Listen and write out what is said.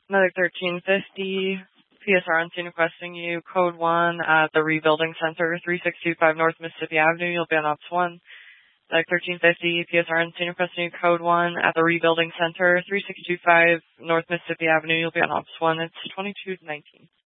Another 1350. PSR on scene requesting you. Code 1 at the Rebuilding Center, 3625 North Mississippi Avenue. You'll be on Ops 1. Like 1350, PSR on scene requesting you. Code 1 at the Rebuilding Center, 3625 North Mississippi Avenue. You'll be on Ops 1. It's 2219.